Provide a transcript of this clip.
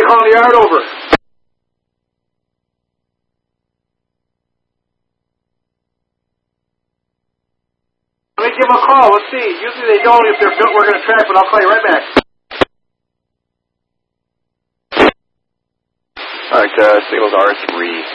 calling the yard over. Let me give them a call. Let's see. Usually they don't if they're working a track, but I'll call you right back. Alright, signal's R3.